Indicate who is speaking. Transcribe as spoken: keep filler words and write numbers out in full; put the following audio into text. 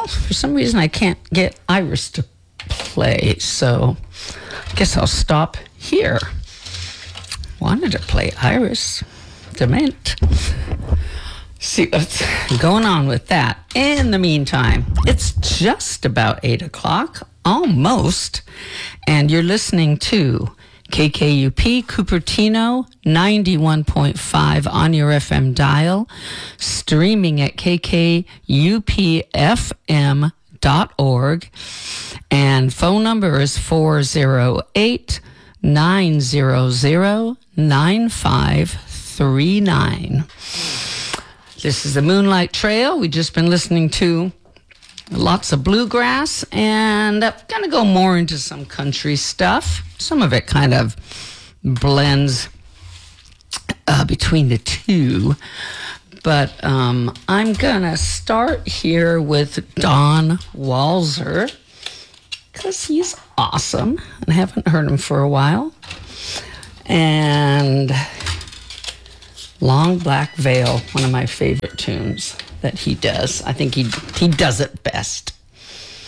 Speaker 1: for some reason I can't get Iris to play, so I guess I'll stop here. Wanted to play Iris Dement. See what's going on with that. In the meantime, it's just about eight o'clock, almost, and you're listening to K K U P Cupertino ninety-one point five on your F M dial, streaming at k k u p f m dot org, and phone number is four oh eight, nine hundred, nine five three nine. This is the Moonlight Trail. We've just been listening to lots of bluegrass, and I'm going to go more into some country stuff. Some of it kind of blends uh, between the two. But um, I'm going to start here with Don Walser, because he's awesome. I haven't heard him for a while. And Long Black Veil, one of my favorite tunes that he does. I think he he does it best.